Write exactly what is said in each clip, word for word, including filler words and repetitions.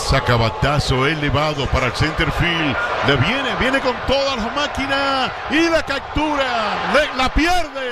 Saca batazo elevado para el center field. Le viene, viene con toda la máquina y la captura. Le, la pierde.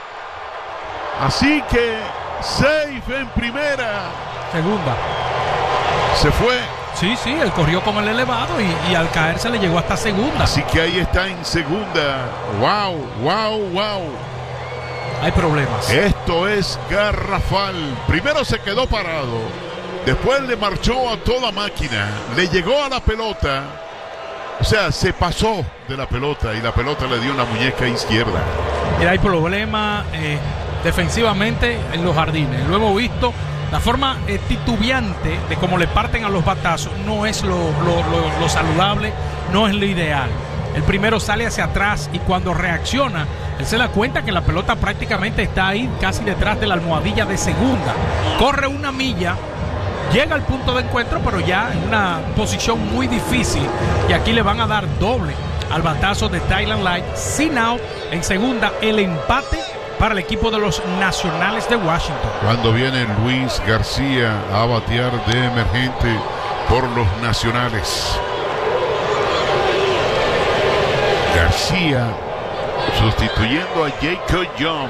Así que safe en primera. Segunda. Se fue. Sí, sí, él corrió con el elevado y, y al caer se le llegó hasta segunda. Así que ahí está en segunda. Wow, wow, wow. Hay problemas. Esto es garrafal. Primero se quedó parado. Después le marchó a toda máquina. Le llegó a la pelota. O sea, se pasó de la pelota y la pelota le dio una muñeca izquierda. Mira, hay problemas eh, defensivamente en los jardines. Lo hemos visto. La forma eh, titubeante de cómo le parten a los batazos no es lo, lo, lo, lo saludable, no es lo ideal. El primero sale hacia atrás y cuando reacciona, él se da cuenta que la pelota prácticamente está ahí casi detrás de la almohadilla de segunda. Corre una milla, llega al punto de encuentro, pero ya en una posición muy difícil. Y aquí le van a dar doble al batazo de Tyler Light. Sin out en segunda, el empate para el equipo de los Nacionales de Washington. Cuando viene Luis García a batear de emergente por los Nacionales. García sustituyendo a Jacob Young.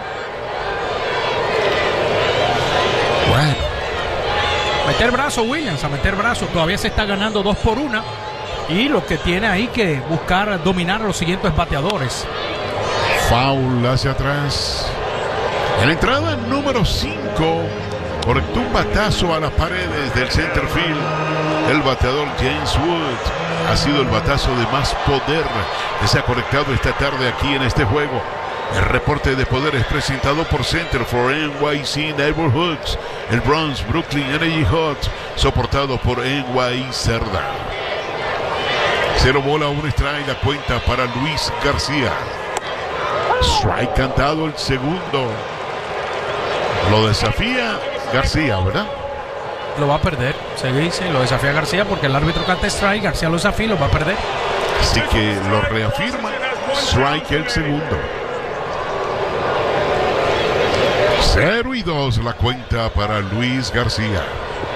Bueno. Meter brazo Williams, a meter brazo. Todavía se está ganando dos por una. Y lo que tiene ahí que buscar dominar a los siguientes bateadores. Foul hacia atrás. En la entrada número cinco, conectó un batazo a las paredes del center field. El bateador James Wood ha sido el batazo de más poder que se ha conectado esta tarde aquí en este juego. El reporte de poder es presentado por Center for N Y C Neighborhoods, el Bronx Brooklyn Energy Hot, soportado por N Y Cerda. Cero bola, un strike, la cuenta para Luis García. Strike cantado el segundo. Lo desafía García, ¿verdad? Lo va a perder, se dice, lo desafía García porque el árbitro canta strike, García lo desafía y lo va a perder. Así que lo reafirma, strike el segundo. Cero y dos la cuenta para Luis García.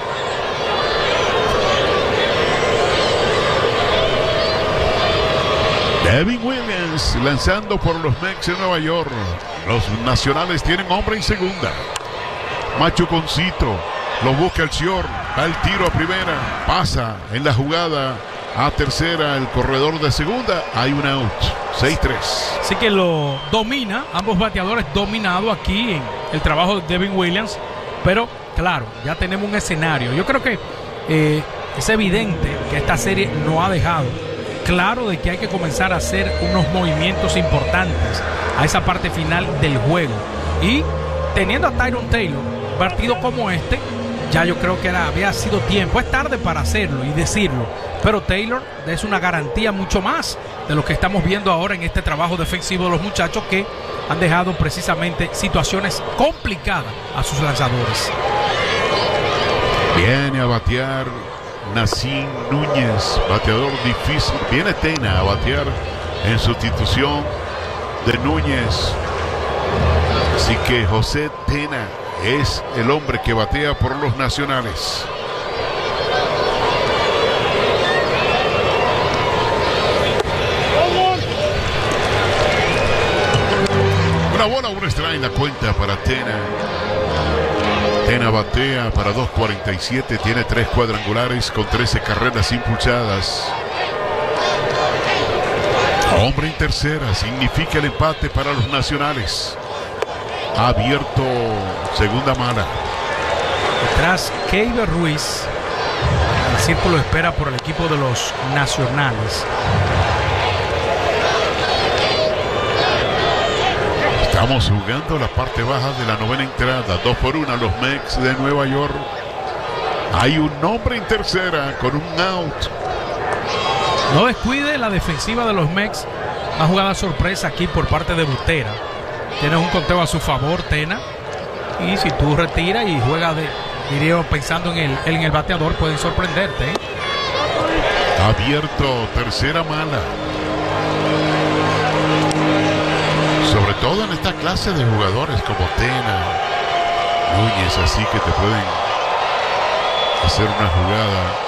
Devin Williams lanzando por los Mets de Nueva York. Los Nacionales tienen hombre en segunda. Machuconcito lo busca el Sior, va el tiro a primera, pasa en la jugada a tercera, el corredor de segunda, hay un out, seis tres. Así que lo domina, ambos bateadores dominado aquí en el trabajo de Devin Williams, pero claro, ya tenemos un escenario. Yo creo que eh, es evidente que esta serie no ha dejado claro de que hay que comenzar a hacer unos movimientos importantes a esa parte final del juego. Y teniendo a Tyrone Taylor, partido como este, ya yo creo que era, había sido tiempo. Es tarde para hacerlo y decirlo, pero Taylor es una garantía mucho más de lo que estamos viendo ahora en este trabajo defensivo de los muchachos que han dejado precisamente situaciones complicadas a sus lanzadores. Viene a batear Nacín Núñez, bateador difícil. Viene Tena a batear en sustitución de Núñez. Así que José Tena es el hombre que batea por los Nacionales. Una bola, un strike, la cuenta para Tena. Tena batea para dos cuarenta y siete, tiene tres cuadrangulares con trece carreras impulsadas. Hombre en tercera, significa el empate para los Nacionales. Abierto, segunda mala. Detrás, Keiber Ruiz. El círculo espera por el equipo de los Nacionales. Estamos jugando la parte baja de la novena entrada. Dos por una los Mets de Nueva York. Hay un hombre en tercera con un out. No descuide la defensiva de los Mets. Una jugada sorpresa aquí por parte de Butera. Tienes un conteo a su favor, Tena. Y si tú retiras y juegas de, diría, pensando en el, en el bateador, pueden sorprenderte, ¿eh? Abierto, tercera mala. Sobre todo en esta clase de jugadores como Tena, Núñez, así que te pueden hacer una jugada